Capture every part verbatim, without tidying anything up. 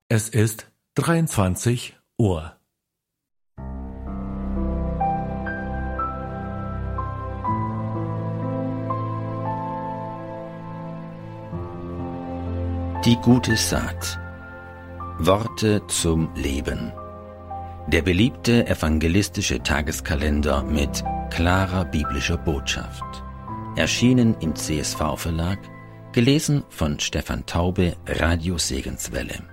Es ist dreiundzwanzig Uhr. Die gute Saat. Worte zum Leben. Der beliebte evangelistische Tageskalender mit klarer biblischer Botschaft. Erschienen im C S V-Verlag, gelesen von Stefan Taube, Radio Segenswelle.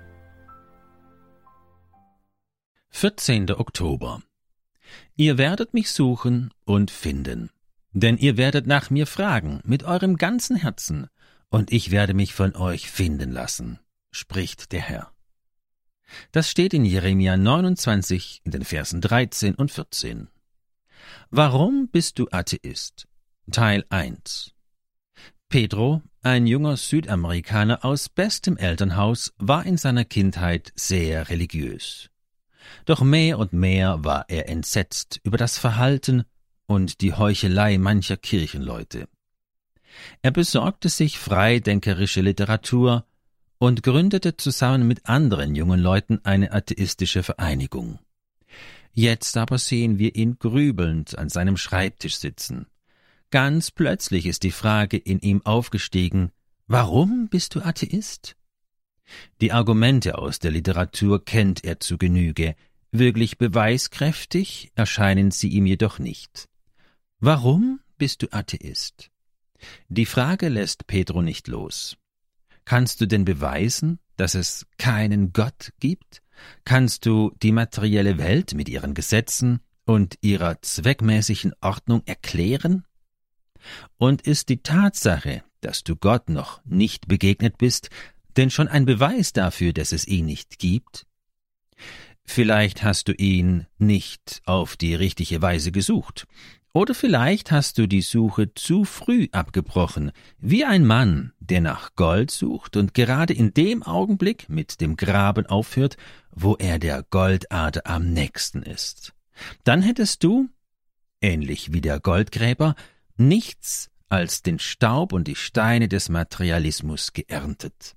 vierzehnter Oktober. Ihr werdet mich suchen und finden, denn ihr werdet nach mir fragen mit eurem ganzen Herzen, und ich werde mich von euch finden lassen, spricht der Herr. Das steht in Jeremia neunundzwanzig in den Versen dreizehn und vierzehn. Warum bist du Atheist? Teil eins. Pedro, ein junger Südamerikaner aus bestem Elternhaus, war in seiner Kindheit sehr religiös. Doch mehr und mehr war er entsetzt über das Verhalten und die Heuchelei mancher Kirchenleute. Er besorgte sich freidenkerische Literatur und gründete zusammen mit anderen jungen Leuten eine atheistische Vereinigung. Jetzt aber sehen wir ihn grübelnd an seinem Schreibtisch sitzen. Ganz plötzlich ist die Frage in ihm aufgestiegen: Warum bist du Atheist? Die Argumente aus der Literatur kennt er zu Genüge, wirklich beweiskräftig erscheinen sie ihm jedoch nicht. Warum bist du Atheist? Die Frage lässt Pedro nicht los. Kannst du denn beweisen, dass es keinen Gott gibt? Kannst du die materielle Welt mit ihren Gesetzen und ihrer zweckmäßigen Ordnung erklären? Und ist die Tatsache, dass du Gott noch nicht begegnet bist, denn schon ein Beweis dafür, dass es ihn nicht gibt? Vielleicht hast du ihn nicht auf die richtige Weise gesucht. Oder vielleicht hast du die Suche zu früh abgebrochen, wie ein Mann, der nach Gold sucht und gerade in dem Augenblick mit dem Graben aufhört, wo er der Goldader am nächsten ist. Dann hättest du, ähnlich wie der Goldgräber, nichts als den Staub und die Steine des Materialismus geerntet.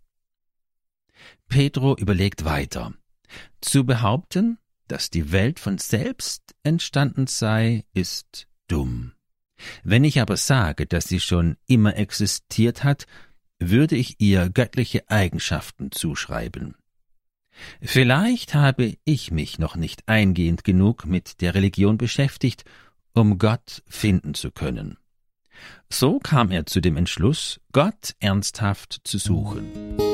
Pedro überlegt weiter. Zu behaupten, dass die Welt von selbst entstanden sei, ist dumm. Wenn ich aber sage, dass sie schon immer existiert hat, würde ich ihr göttliche Eigenschaften zuschreiben. Vielleicht habe ich mich noch nicht eingehend genug mit der Religion beschäftigt, um Gott finden zu können. So kam er zu dem Entschluss, Gott ernsthaft zu suchen.